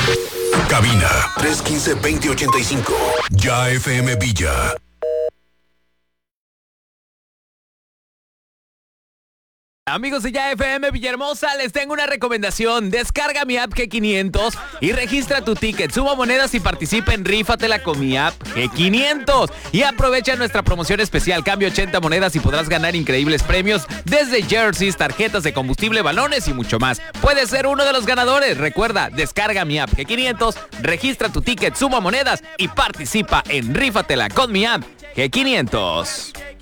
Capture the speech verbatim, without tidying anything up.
Cabina tres uno cinco, dos cero ocho cinco. Ya F M Villa. Amigos de Ya F M Villahermosa, les tengo una recomendación. Descarga mi app G quinientos y registra tu ticket. Suma monedas y participa en Rífatela con mi app G quinientos. Y aprovecha nuestra promoción especial. Cambia ochenta monedas y podrás ganar increíbles premios desde jerseys, tarjetas de combustible, balones y mucho más. Puedes ser uno de los ganadores. Recuerda, descarga mi app G quinientos, registra tu ticket, suma monedas y participa en Rífatela con mi app G quinientos.